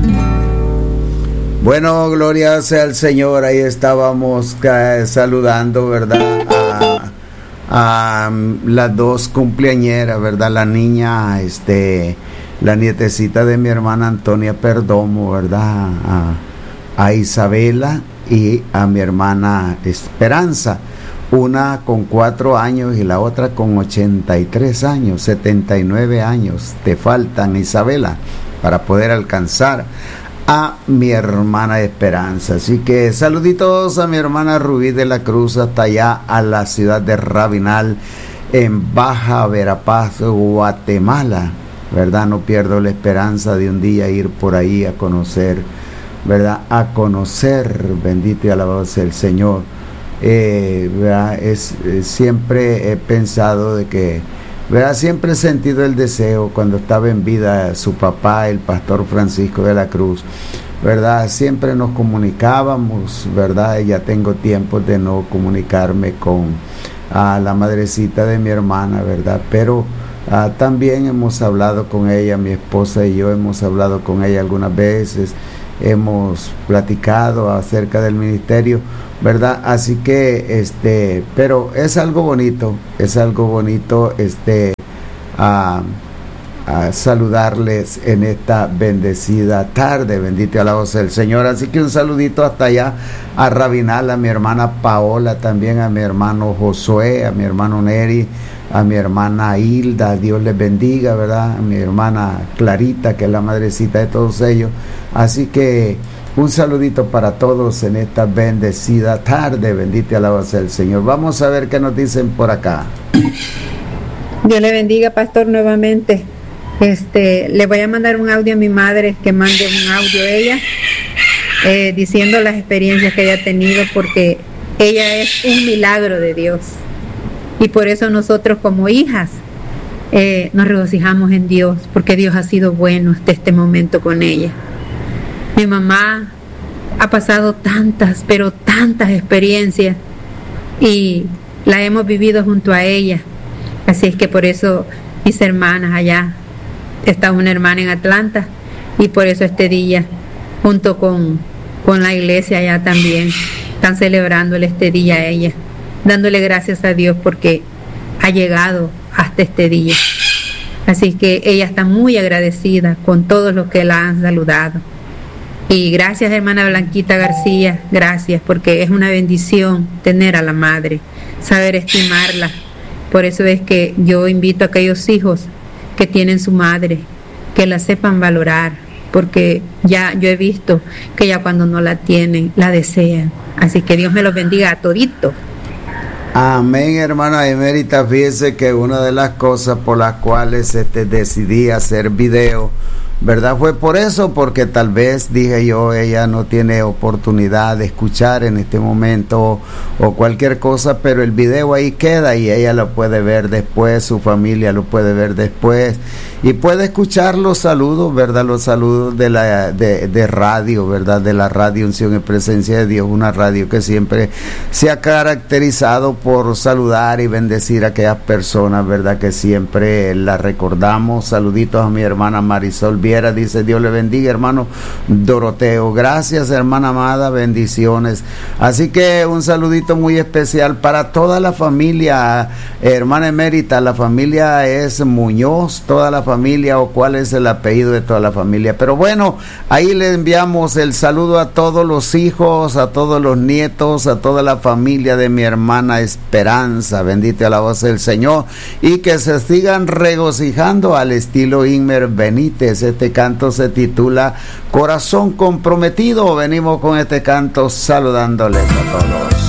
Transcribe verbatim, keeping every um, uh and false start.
Bueno, gloria sea al Señor. Ahí estábamos eh, saludando, ¿verdad? A, a um, las dos cumpleañeras, ¿verdad? La niña, este, la nietecita de mi hermana Antonia Perdomo, ¿verdad? A, a Isabela y a mi hermana Esperanza. Una con cuatro años y la otra con ochenta y tres años, setenta y nueve años. Te faltan, Isabela, para poder alcanzar a mi hermana Esperanza. Así que saluditos a mi hermana Rubí de la Cruz hasta allá a la ciudad de Rabinal en Baja Verapaz, Guatemala, ¿verdad? No pierdo la esperanza de un día ir por ahí a conocer, ¿verdad? A conocer, bendito y alabado sea el Señor. Eh, ¿verdad? Es, eh, siempre he pensado de que, ¿verdad? Siempre he sentido el deseo cuando estaba en vida su papá, el pastor Francisco de la Cruz, ¿verdad? Siempre nos comunicábamos, ¿verdad? Ya tengo tiempo de no comunicarme con a la madrecita de mi hermana, ¿verdad? Pero ah, también hemos hablado con ella, mi esposa y yo hemos hablado con ella algunas veces, hemos platicado acerca del ministerio, ¿verdad? Así que, este, pero es algo bonito, es algo bonito, este, a, a saludarles en esta bendecida tarde, bendito y alabado sea el Señor. Así que un saludito hasta allá a Rabinal, a mi hermana Paola, también a mi hermano Josué, a mi hermano Neri, a mi hermana Hilda, Dios les bendiga, ¿verdad? A mi hermana Clarita, que es la madrecita de todos ellos. Así que un saludito para todos en esta bendecida tarde, bendito y alabado sea el Señor. Vamos a ver qué nos dicen por acá. Dios le bendiga, pastor, nuevamente. Este, le voy a mandar un audio a mi madre, que mande un audio a ella, eh, diciendo las experiencias que ella ha tenido, porque ella es un milagro de Dios. Y por eso nosotros como hijas eh, nos regocijamos en Dios, porque Dios ha sido bueno hasta este momento con ella. Mi mamá ha pasado tantas, pero tantas experiencias y las hemos vivido junto a ella. Así es que por eso mis hermanas allá, está una hermana en Atlanta y por eso este día, junto con, con la iglesia allá también, están celebrándole este día a ella, dándole gracias a Dios porque ha llegado hasta este día. Así que ella está muy agradecida con todos los que la han saludado. Y gracias, hermana Blanquita García, gracias, porque es una bendición tener a la madre, saber estimarla. Por eso es que yo invito a aquellos hijos que tienen su madre, que la sepan valorar, porque ya yo he visto que ya cuando no la tienen, la desean. Así que Dios me los bendiga a todito. Amén, hermana Emérita. Fíjese que una de las cosas por las cuales este, decidí hacer video, ¿verdad? Fue por eso, porque tal vez, dije yo, ella no tiene oportunidad de escuchar en este momento o cualquier cosa, pero el video ahí queda y ella lo puede ver después, su familia lo puede ver después y puede escuchar los saludos, ¿verdad? Los saludos de la de, de radio, ¿verdad? De la radio Unción en Presencia de Dios, una radio que siempre se ha caracterizado por saludar y bendecir a aquellas personas, ¿verdad? Que siempre la recordamos. Saluditos a mi hermana Marisol Viera, dice Dios le bendiga, hermano Doroteo. Gracias, hermana amada, bendiciones. Así que un saludito muy especial para toda la familia, hermana emérita. La familia es Muñoz, toda la familia, o cuál es el apellido de toda la familia. Pero bueno, ahí le enviamos el saludo a todos los hijos, a todos los nietos, a toda la familia de mi hermana Esperanza. Bendito y alabado sea el Señor, y que se sigan regocijando al estilo Inmer Benítez. Este canto se titula Corazón Comprometido. Venimos con este canto saludándoles a todos.